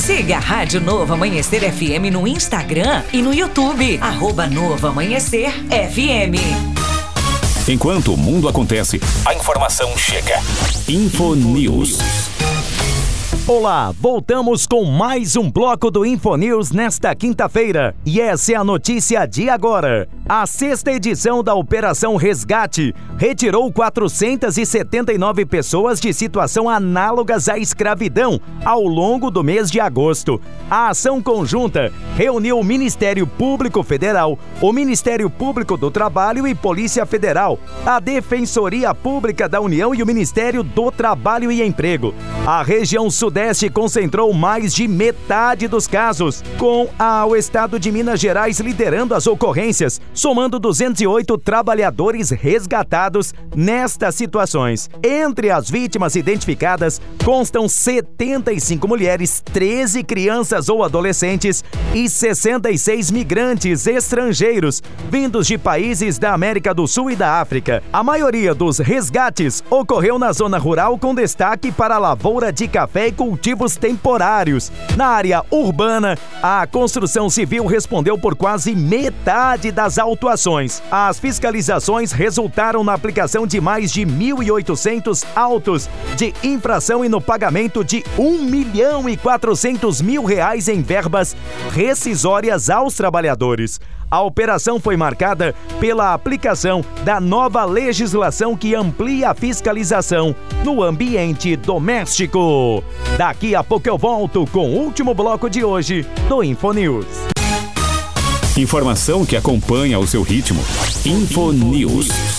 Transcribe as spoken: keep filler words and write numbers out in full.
Siga a Rádio Novo Amanhecer F M no Instagram e no YouTube, arroba Novo Amanhecer F M. Enquanto o mundo acontece, a informação chega. Infonews. Olá, voltamos com mais um bloco do Infonews nesta quinta-feira. E essa é a notícia de agora. A sexta edição da Operação Resgate retirou quatrocentas e setenta e nove pessoas de situação análogas à escravidão ao longo do mês de agosto. A ação conjunta reuniu o Ministério Público Federal, o Ministério Público do Trabalho e Polícia Federal, a Defensoria Pública da União e o Ministério do Trabalho e Emprego. A região Sudeste concentrou mais de metade dos casos, com o estado de Minas Gerais liderando as ocorrências, somando duzentos e oito trabalhadores resgatados nestas situações. Entre as vítimas identificadas constam setenta e cinco mulheres, treze crianças ou adolescentes e sessenta e seis migrantes estrangeiros vindos de países da América do Sul e da África. A maioria dos resgates ocorreu na zona rural, com destaque para a lavoura de café e cultivos temporários. Na área urbana, a construção civil respondeu por quase metade das autuações. As fiscalizações resultaram na aplicação de mais de mil e oitocentos autos de infração e no pagamento de um milhão e quatrocentos mil reais em verbas rescisórias aos trabalhadores. A operação foi marcada pela aplicação da nova legislação que amplia a fiscalização no ambiente doméstico. Daqui a pouco eu volto com o último bloco de hoje do Infonews. Informação que acompanha o seu ritmo. Infonews.